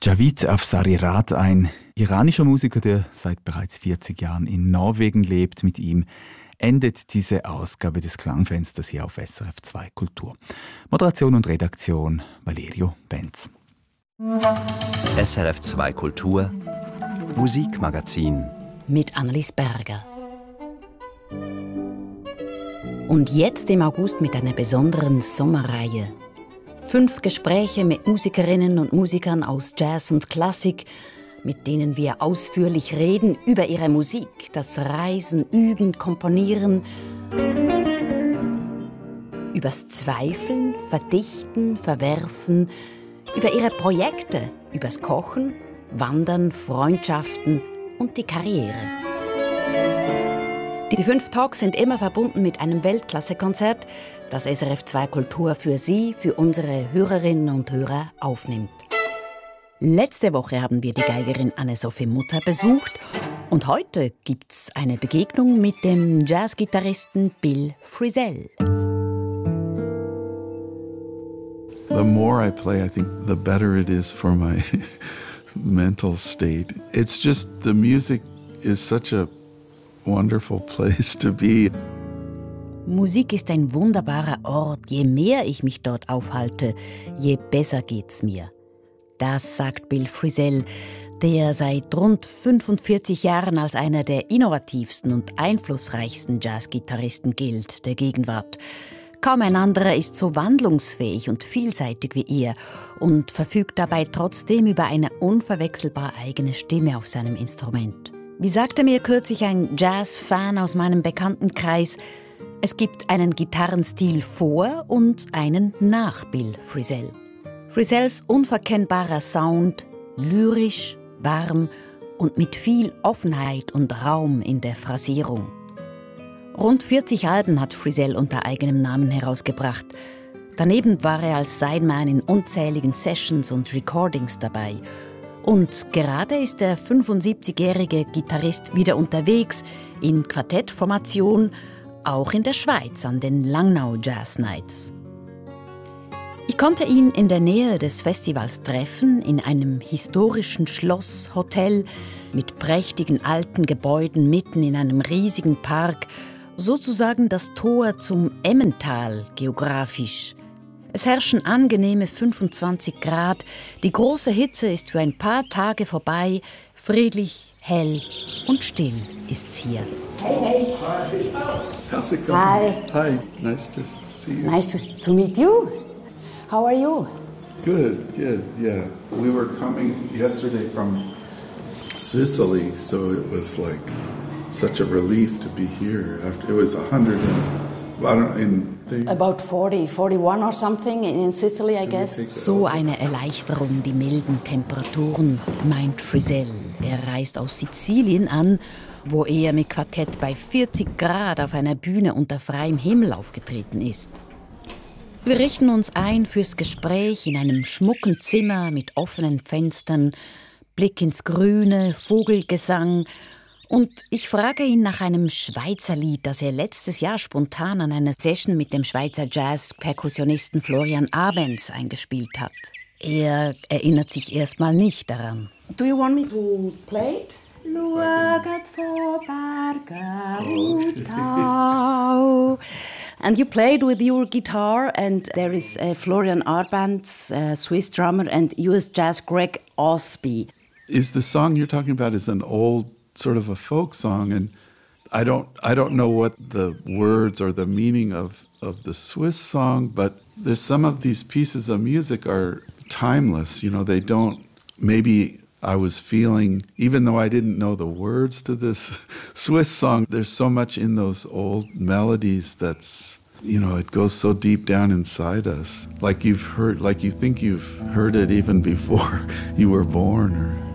Javid Afzari-Rad, ein iranischer Musiker, der seit bereits 40 Jahren in Norwegen lebt. Mit ihm endet diese Ausgabe des Klangfensters hier auf SRF 2 Kultur. Moderation und Redaktion Valerio Benz. SRF 2 Kultur Musikmagazin mit Annelies Berger. Und jetzt im August mit einer besonderen Sommerreihe. 5 Gespräche mit Musikerinnen und Musikern aus Jazz und Klassik, mit denen wir ausführlich reden über ihre Musik, das Reisen, Üben, Komponieren, übers Zweifeln, Verdichten, Verwerfen, über ihre Projekte, übers Kochen, Wandern, Freundschaften und die Karriere. Die 5 Talks sind immer verbunden mit einem Weltklasse-Konzert, das SRF 2 Kultur für Sie, für unsere Hörerinnen und Hörer aufnimmt. Letzte Woche haben wir die Geigerin Anne-Sophie Mutter besucht und heute gibt's eine Begegnung mit dem Jazzgitarristen Bill Frisell. The more I play, I think the better it is for my mental state. It's just the music is such a wonderful place to be. Musik ist ein wunderbarer Ort. Je mehr ich mich dort aufhalte, je besser geht's mir. Das sagt Bill Frisell, der seit rund 45 Jahren als einer der innovativsten und einflussreichsten Jazzgitarristen gilt, der Gegenwart. Kaum ein anderer ist so wandlungsfähig und vielseitig wie er und verfügt dabei trotzdem über eine unverwechselbar eigene Stimme auf seinem Instrument. Wie sagte mir kürzlich ein Jazz-Fan aus meinem Bekanntenkreis, es gibt einen Gitarrenstil vor und einen nach Bill Frisell. Frisells unverkennbarer Sound, lyrisch, warm und mit viel Offenheit und Raum in der Phrasierung. Rund 40 Alben hat Frisell unter eigenem Namen herausgebracht. Daneben war er als Sideman in unzähligen Sessions und Recordings dabei. Und gerade ist der 75-jährige Gitarrist wieder unterwegs in Quartettformation, auch in der Schweiz an den Langnau Jazz Nights. Ich konnte ihn in der Nähe des Festivals treffen, in einem historischen Schlosshotel mit prächtigen alten Gebäuden mitten in einem riesigen Park, sozusagen das Tor zum Emmental geografisch. Es herrschen angenehme 25 Grad, die große Hitze ist für ein paar Tage vorbei, friedlich, hell und still ist's hier. Hey. How's it going? Hi. Hi. Nice to see you. Nice to meet you. How are you? Good. Yeah. We were coming yesterday from Sicily, so it was like such a relief to be here. After it was 100 About 40, 41 or something in Sicily, I guess. So eine Erleichterung, die milden Temperaturen, meint Frisell. Er reist aus Sizilien an, wo er mit Quartett bei 40 Grad auf einer Bühne unter freiem Himmel aufgetreten ist. Wir richten uns ein fürs Gespräch in einem schmucken Zimmer mit offenen Fenstern, Blick ins Grüne, Vogelgesang. Und ich frage ihn nach einem Schweizer Lied, das er letztes Jahr spontan an einer Session mit dem Schweizer Jazz-Perkussionisten Florian Abens eingespielt hat. Er erinnert sich erstmal nicht daran. Do you want me to play it? Schaut vor Berge und Tau. And you played with your guitar, and there is Florian Arbenz, Swiss drummer, and US Jazz Greg Osby. Is the song you're talking about is an old sort of a folk song, and I don't know what the words or the meaning of the Swiss song, but there's some of these pieces of music are timeless. You know, they don't. Maybe I was feeling, even though I didn't know the words to this Swiss song, there's so much in those old melodies that's, you know, it goes so deep down inside us. Like you've heard, like you think you've heard it even before you were born.